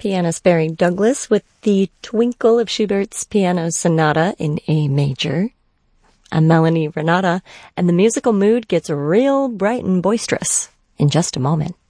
Pianist Barry Douglas with the Twinkle of Schubert's Piano Sonata in A major. I'm Melanie Renata, and the musical mood gets real bright and boisterous in just a moment.